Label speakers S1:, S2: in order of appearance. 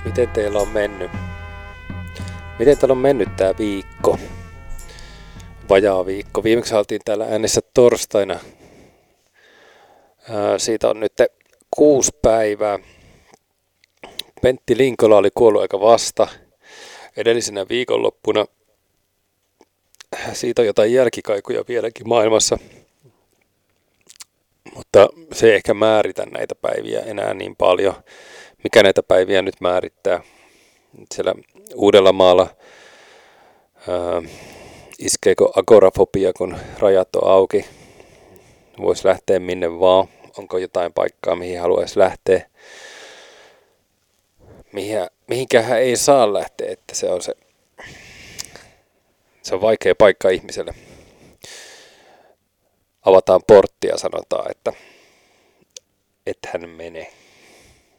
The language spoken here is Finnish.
S1: Miten teillä on mennyt? Miten teillä on mennyt tää viikko? Vajaa viikko. Viimeksi oltiin täällä äänessä torstaina. Siitä on nyt 6 päivää. Pentti Linkola oli kuollut aika vasta. Edellisenä viikonloppuna. Siitä on jotain jälkikaikuja vieläkin maailmassa. Mutta se ei ehkä määritä näitä päiviä enää niin paljon. Mikä näitä päiviä nyt määrittää? Siellä Uudellamaalla iskeekö agorafobia, kun rajat on auki? Voisi lähteä minne vaan. Onko jotain paikkaa, mihin haluaisi lähteä? Mihinkään ei saa lähteä, että se on vaikea paikka ihmiselle. Avataan porttia, sanotaan, että et hän mene.